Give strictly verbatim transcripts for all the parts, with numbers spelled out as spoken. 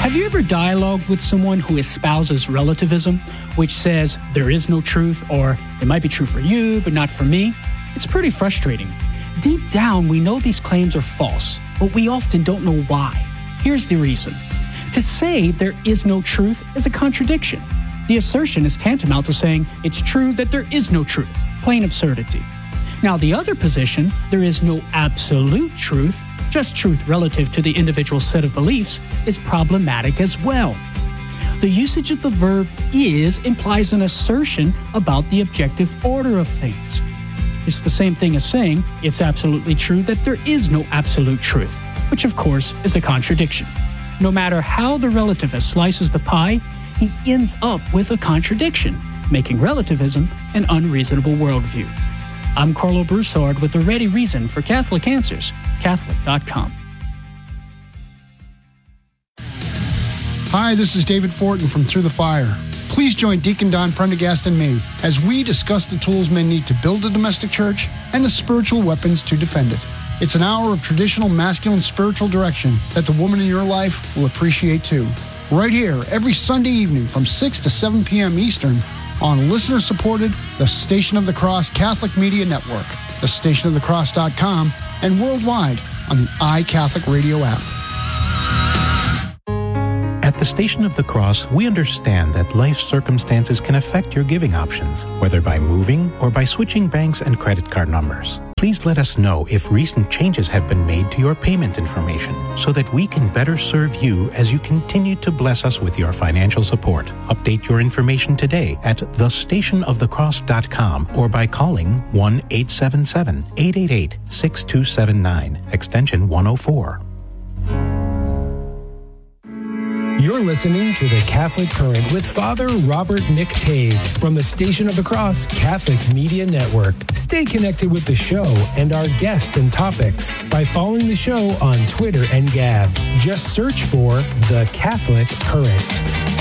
Have you ever dialogued with someone who espouses relativism, which says there is no truth, or it might be true for you, but not for me? It's pretty frustrating. Deep down, we know these claims are false, but we often don't know why. Here's the reason. To say there is no truth is a contradiction. The assertion is tantamount to saying it's true that there is no truth. Plain absurdity. Now, the other position, there is no absolute truth, just truth relative to the individual set of beliefs, is problematic as well. The usage of the verb is implies an assertion about the objective order of things. It's the same thing as saying it's absolutely true that there is no absolute truth, which of course is a contradiction. No matter how the relativist slices the pie, he ends up with a contradiction, making relativism an unreasonable worldview. I'm Carlo Broussard with a ready reason for Catholic Answers, Catholic dot com. Hi, this is David Fortin from Through the Fire. Please join Deacon Don Prendergast and me as we discuss the tools men need to build a domestic church and the spiritual weapons to defend it. It's an hour of traditional masculine spiritual direction that the woman in your life will appreciate too. Right here, every Sunday evening from six to seven p.m. Eastern on listener-supported The Station of the Cross Catholic Media Network, the station of the cross dot com, and worldwide on the iCatholic Radio app. At the Station of the Cross, we understand that life circumstances can affect your giving options, whether by moving or by switching banks and credit card numbers. Please let us know if recent changes have been made to your payment information so that we can better serve you as you continue to bless us with your financial support. Update your information today at the station of the cross dot com or by calling one eight seven seven, eight eight eight, six two seven nine, extension one oh four. You're listening to The Catholic Current with Father Robert McTague from the Station of the Cross Catholic Media Network. Stay connected with the show and our guests and topics by following the show on Twitter and Gab. Just search for The Catholic Current.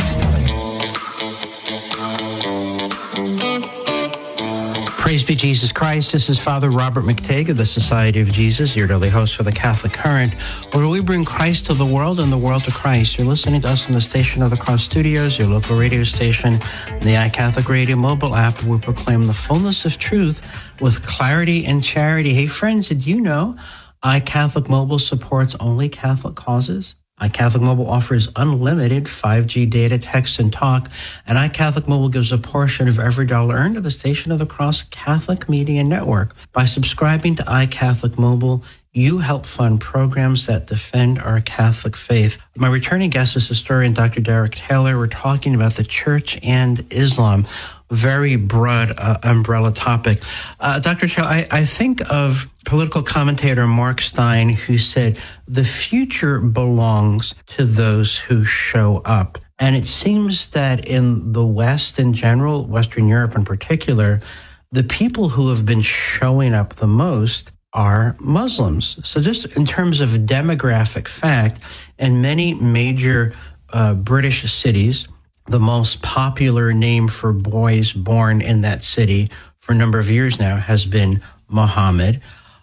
Praise be Jesus Christ. This is Father Robert McTague of the Society of Jesus, your daily host for the Catholic Current, where we bring Christ to the world and the world to Christ. You're listening to us in the Station of the Cross Studios, your local radio station, the iCatholic Radio mobile app, where we proclaim the fullness of truth with clarity and charity. Hey, friends, did you know iCatholic Mobile supports only Catholic causes? iCatholic Mobile offers unlimited five G data, text, and talk, and iCatholic Mobile gives a portion of every dollar earned to the Station of the Cross Catholic Media Network. By subscribing to iCatholic Mobile, you help fund programs that defend our Catholic faith. My returning guest is historian Doctor Derek Taylor. We're talking about the Church and Islam. Very broad uh, umbrella topic. Uh, Doctor Taylor, I, I think of political commentator Mark Steyn, who said, the future belongs to those who show up. And it seems that in the West in general, Western Europe in particular, the people who have been showing up the most are Muslims. So just in terms of demographic fact, in many major uh, British cities, the most popular name for boys born in that city for a number of years now has been Muhammad.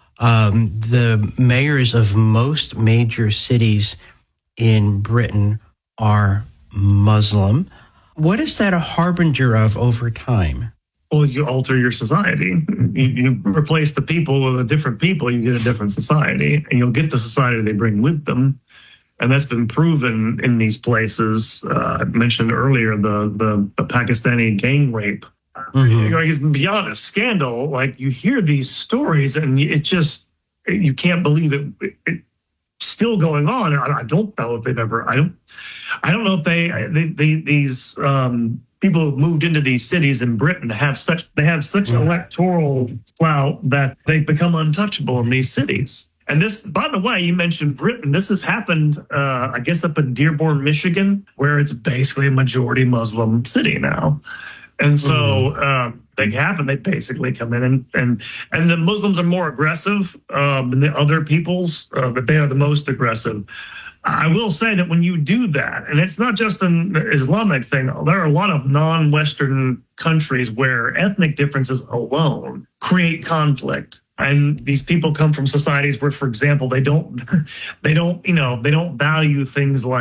Um, the mayors of most major cities in Britain are Muslim. What is that a harbinger of over time? Well, you alter your society. You, you replace the people with a different people, you get a different society, and you'll get the society they bring with them. And that's been proven in these places. Uh, I mentioned earlier the, the, the Pakistani gang rape. Mm-hmm. Like, it's beyond a scandal. Like, you hear these stories and it just, you can't believe it. it it's still going on. I, I don't know if they've ever, I don't, I don't know if they, they, they these um, people who've moved into these cities in Britain have such, they have such mm-hmm. electoral clout that they've become untouchable in these cities. And this, by the way, you mentioned Britain. This has happened, uh, I guess, up in Dearborn, Michigan, where it's basically a majority Muslim city now. And so mm-hmm. uh, they happen. They basically come in and and, and the Muslims are more aggressive uh, than the other peoples, uh, but they are the most aggressive. I will say that when you do that, and it's not just an Islamic thing, there are a lot of non-Western countries where ethnic differences alone create conflict. And these people come from societies where, for example, they don't, they don't, you know, they don't value things like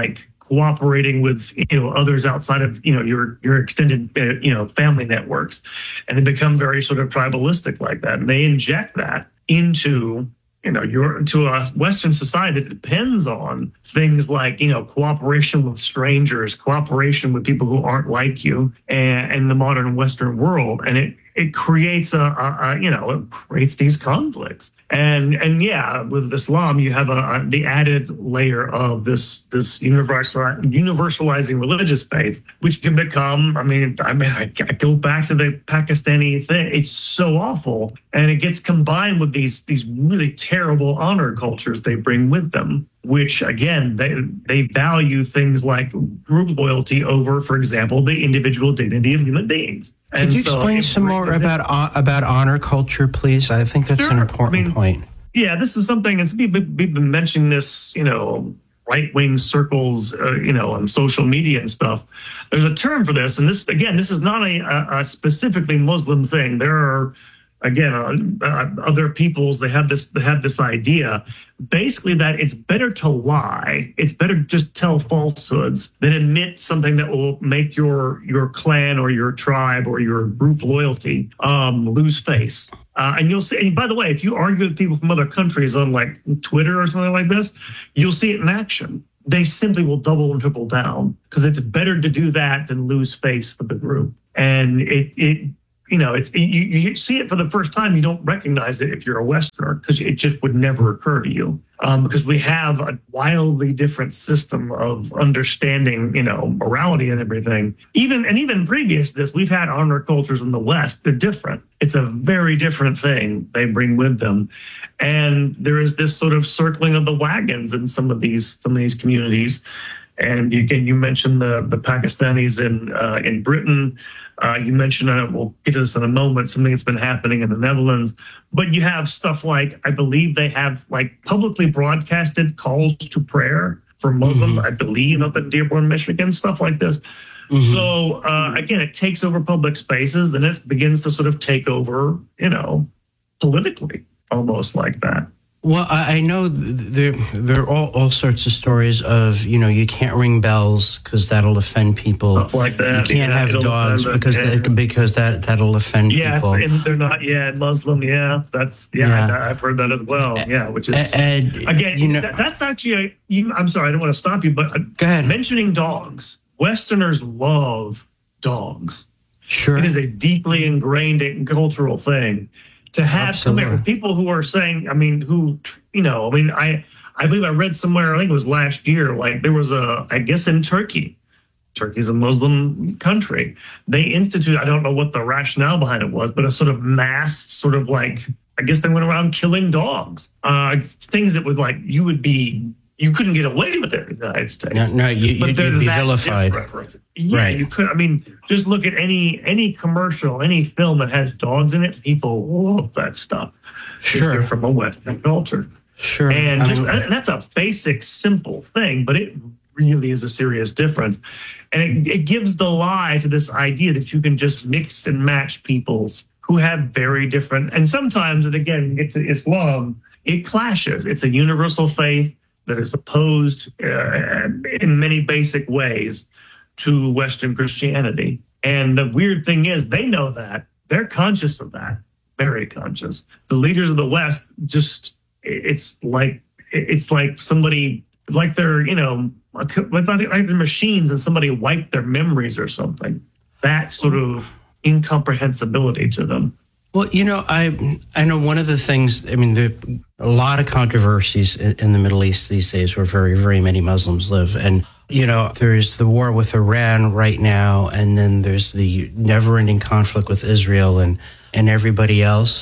cooperating with, you know, others outside of, you know, your your extended, uh, you know, family networks, and they become very sort of tribalistic like that, and they inject that into, you know, your to a Western society that depends on things like, you know, cooperation with strangers, cooperation with people who aren't like you, and in the modern Western world, and it it creates a, a, a you know, it creates these conflicts. And and yeah, with Islam, you have a, a the added layer of this this universal universalizing religious faith, which can become. I mean, I mean, I, I go back to the Pakistani thing. It's so awful, and it gets combined with these these really terrible honor cultures they bring with them, which again they they value things like group loyalty over, for example, the individual dignity of human beings. Could you so explain some more about uh, about honor culture, please? I think that's sure. an important I mean, point. Yeah, this is something, and we've been mentioning this, you know, right-wing circles, uh, you know, on social media and stuff. There's a term for this, and this, again, this is not a, a specifically Muslim thing. There are, again, uh, uh, other peoples, they have this, they have this idea, basically that it's better to lie. It's better to just tell falsehoods than admit something that will make your your clan or your tribe or your group loyalty um, lose face. Uh, and you'll see, and by the way, if you argue with people from other countries on like Twitter or something like this, you'll see it in action. They simply will double and triple down because it's better to do that than lose face for the group. And it, it you know, it's, you, you see it for the first time, you don't recognize it if you're a Westerner because it just would never occur to you. Um, because we have a wildly different system of understanding, you know, morality and everything. Even and even previous to this, we've had honor cultures in the West. They're different. It's a very different thing they bring with them, and there is this sort of circling of the wagons in some of these some of these communities. And again, you mentioned the the Pakistanis in uh, in Britain. Uh, you mentioned, uh, we'll get to this in a moment, something that's been happening in the Netherlands. But you have stuff like, I believe they have like publicly broadcasted calls to prayer for Muslims, mm-hmm. I believe, up in Dearborn, Michigan, stuff like this. Mm-hmm. So uh, again, it takes over public spaces, and it begins to sort of take over, you know, politically, almost like that. Well, I know there there are all, all sorts of stories of, you know, you can't ring bells because that'll offend people. Stuff like that. You can't yeah, have dogs because yeah. they, because that that'll offend yeah, people. Yeah, they're not. Yeah, Muslim. Yeah, that's yeah. yeah. I, I've heard that as well. Yeah, which is and, again, you know, that, that's actually. A, you, I'm sorry, I don't want to stop you, but go ahead. Mentioning dogs, Westerners love dogs. Sure, it is a deeply ingrained cultural thing. To have some people who are saying, I mean, who, you know, I mean, I, I believe I read somewhere, I think it was last year, like there was a, I guess in Turkey, Turkey's a Muslim country. They instituted, I don't know what the rationale behind it was, but a sort of mass sort of like, I guess they went around killing dogs. Uh, things that would like, you would be, you couldn't get away with it in the United States. No, no you, but you'd be vilified. Different. Yeah, right. You could. I mean, just look at any any commercial, any film that has dogs in it. People love that stuff. Sure, they're from a Western culture. Sure, and I just mean, and that's a basic, simple thing, but it really is a serious difference. And it, it gives the lie to this idea that you can just mix and match peoples who have very different. And sometimes, and again, you get to Islam, it clashes. It's a universal faith that is opposed uh, in many basic ways to Western Christianity. And the weird thing is they know that. They're conscious of that, very conscious. The leaders of the West just, it's like, it's like somebody, like they're, you know, like, like they're machines and somebody wiped their memories or something. That sort of incomprehensibility to them. Well, you know, I I know one of the things, I mean, there are a lot of controversies in, in the Middle East these days where very, very many Muslims live. And, you know, there's the war with Iran right now, and then there's the never-ending conflict with Israel and, and everybody else.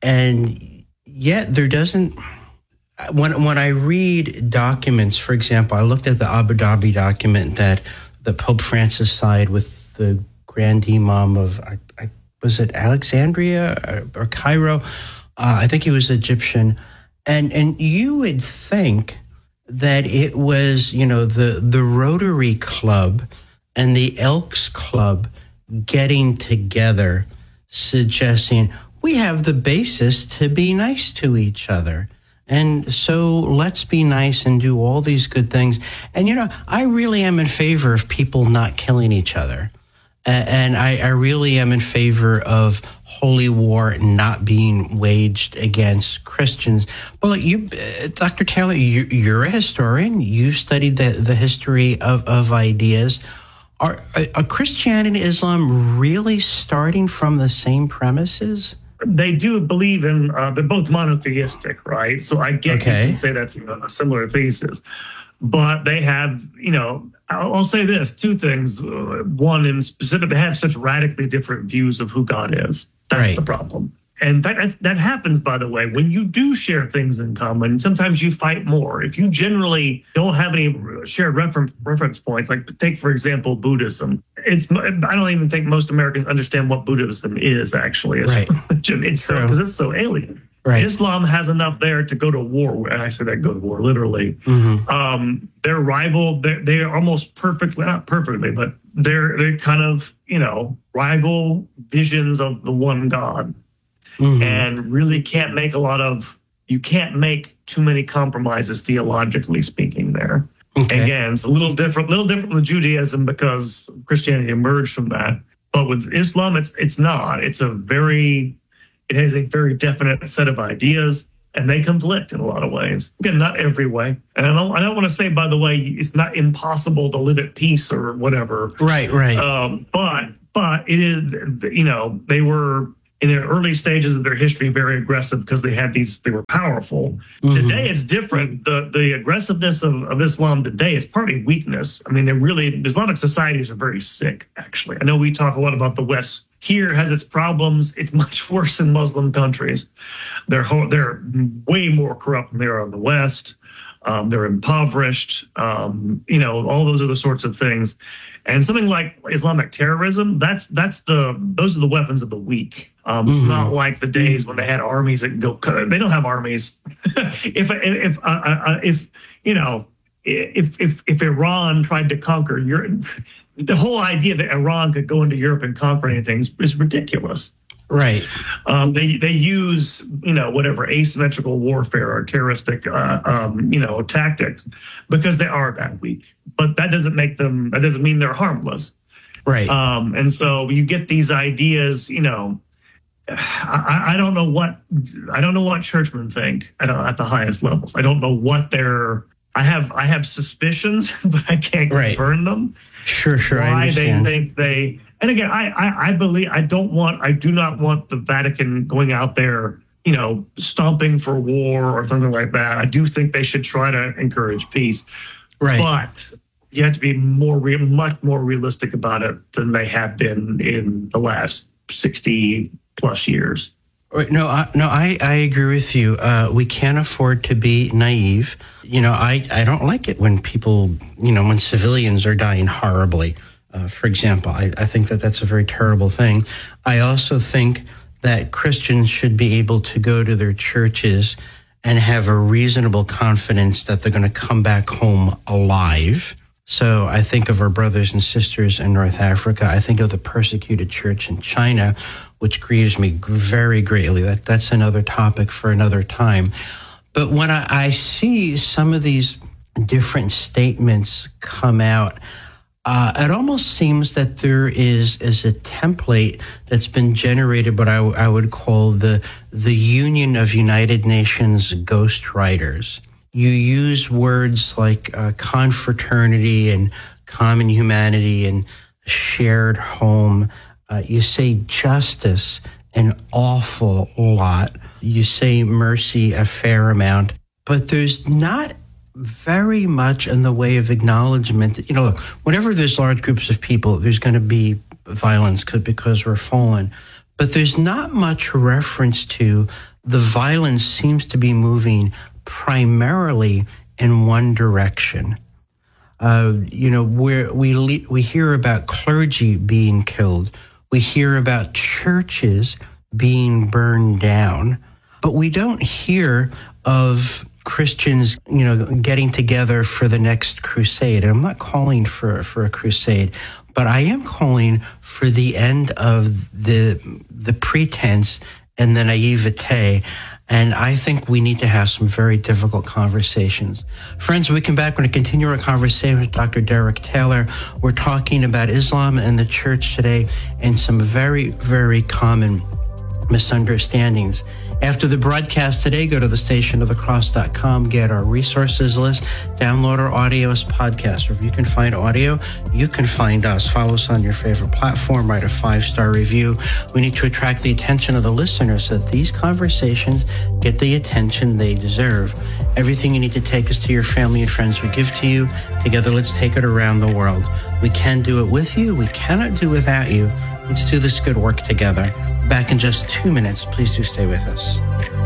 And yet there doesn't, when, when I read documents, for example, I looked at the Abu Dhabi document that the Pope Francis signed with the Grand Imam of, I, I was it Alexandria or, or Cairo? Uh, I think he was Egyptian. And and you would think that it was, you know, the, the Rotary Club and the Elks Club getting together, suggesting we have the basis to be nice to each other. And so let's be nice and do all these good things. And, you know, I really am in favor of people not killing each other. And I, I really am in favor of holy war not being waged against Christians. Well, you, uh, Doctor Taylor, you, you're a historian. You've studied the, the history of, of ideas. Are, are Christianity and Islam really starting from the same premises? They do believe in, uh, they're both monotheistic, right? So I get okay. you can say that's a similar thesis. But they have, you know, I'll, I'll say this, two things. One, in specific, they have such radically different views of who God is. That's right. the problem. And that that happens, by the way, when you do share things in common, sometimes you fight more. If you generally don't have any shared reference reference points, like take, for example, Buddhism. It's I don't even think most Americans understand what Buddhism is, actually. As right. religion. It's so, because it's so alien. Right. Islam has enough there to go to war. And I say that go to war, literally. Mm-hmm. Um, their rival, they're, they're almost perfectly, not perfectly, but they're, they're kind of, you know, rival visions of the one God. Mm-hmm. And really can't make a lot of, you can't make too many compromises theologically speaking there. Okay. Again, it's a little different, little different with Judaism because Christianity emerged from that. But with Islam, it's it's not. It's a very, it has a very definite set of ideas, and they conflict in a lot of ways. Again, not every way. And I don't, I don't want to say, by the way, it's not impossible to live at peace or whatever. Right, right. Um, but but it is, you know, they were, in the early stages of their history, very aggressive because they had these, they were powerful. Mm-hmm. Today, it's different. The the aggressiveness of, of Islam today is partly weakness. I mean, they really, Islamic societies are very sick, actually. I know we talk a lot about the West. Here has its problems. It's much worse in Muslim countries. They're, they're way more corrupt than they are in the West. Um, they're impoverished. Um, you know, all those are the sorts of things. And something like Islamic terrorism, that's that's the those are the weapons of the weak. Um, mm-hmm. It's not like the days when they had armies that go. They don't have armies. if if uh, uh, if you know if if if Iran tried to conquer Europe, the whole idea that Iran could go into Europe and conquer anything is, is ridiculous. Right. Um, they they use, you know, whatever asymmetrical warfare or terroristic, uh, um, you know, tactics because they are that weak. But that doesn't make them, that doesn't mean they're harmless. Right. Um, and so you get these ideas, you know, I, I don't know what, I don't know what churchmen think at, at the highest levels. I don't know what they're, I have, I have suspicions, but I can't right. confirm them. Sure, sure. Why I understand. they think they, and again, I, I, I believe, I don't want, I do not want the Vatican going out there, you know, stomping for war or something like that. I do think they should try to encourage peace. Right. But you have to be more, re- much more realistic about it than they have been in the last sixty plus years. No, I, no, I, I agree with you. Uh, we can't afford to be naive. You know, I, I don't like it when people, you know, when civilians are dying horribly. Uh, for example, I, I think that that's a very terrible thing. I also think that Christians should be able to go to their churches and have a reasonable confidence that they're going to come back home alive. So I think of our brothers and sisters in North Africa. I think of the persecuted church in China, which grieves me very greatly. That that's another topic for another time. But when I, I see some of these different statements come out, uh, it almost seems that there is, is a template that's been generated, what I, I would call the the Union of United Nations ghostwriters. You use words like uh, confraternity and common humanity and shared home. Uh, you say justice an awful lot. You say mercy a fair amount. But there's not very much in the way of acknowledgement. You know, look, whenever there's large groups of people, there's going to be violence because we're fallen. But there's not much reference to the violence seems to be moving primarily in one direction. Uh, you know, where we le- we hear about clergy being killed. We hear about churches being burned down, but we don't hear of Christians, you know, getting together for the next crusade. And I'm not calling for, for a crusade, but I am calling for the end of the the pretense and the naivete And I think we need to have some very difficult conversations. Friends, when we come back, we're going to continue our conversation with Doctor Derek Taylor. We're talking about Islam and the church today and some very, very common misunderstandings. After the broadcast today, go to the station of the cross dot com, get our resources list, download our audio as podcast. Wherever you can find audio, you can find us. Follow us on your favorite platform, write a five-star review. We need to attract the attention of the listeners so that these conversations get the attention they deserve. Everything you need to take us to your family and friends we give to you. Together, let's take it around the world. We can do it with you. We cannot do without you. Let's do this good work together. Back in just two minutes. Please do stay with us.